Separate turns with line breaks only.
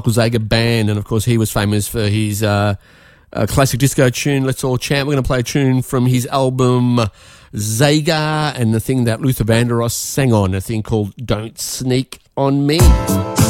Zager Band, and of course he was famous for his classic disco tune, Let's All Chant. We're going to play a tune from his album Zager, and the thing that Luther Vandross sang on, a thing called Don't Sneak on Me.